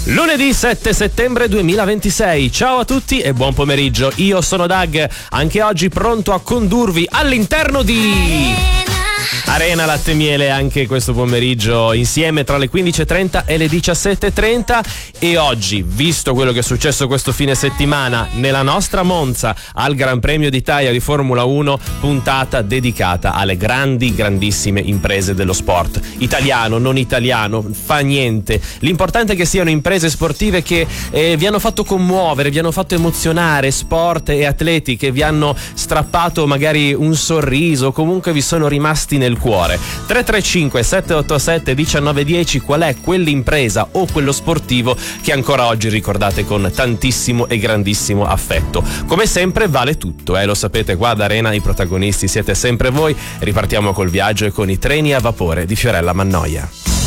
Lunedì 7 settembre 2026. Ciao a tutti e buon pomeriggio. Io sono Doug, anche oggi pronto a condurvi all'interno di Arena Latte Miele anche questo pomeriggio insieme tra le 15:30 e le 17:30. E oggi, visto quello che è successo questo fine settimana nella nostra Monza al Gran Premio d'Italia di Formula 1, puntata dedicata alle grandissime imprese dello sport. Italiano, non italiano, fa niente. L'importante è che siano imprese sportive che vi hanno fatto commuovere, vi hanno fatto emozionare, sport e atleti che vi hanno strappato magari un sorriso, comunque vi sono rimasti nel cuore. 335 787 1910, qual è quell'impresa o quello sportivo che ancora oggi ricordate con tantissimo e grandissimo affetto? Come sempre vale tutto, lo sapete, qua ad Arena i protagonisti siete sempre voi. Ripartiamo col viaggio e con i treni a vapore di Fiorella Mannoia.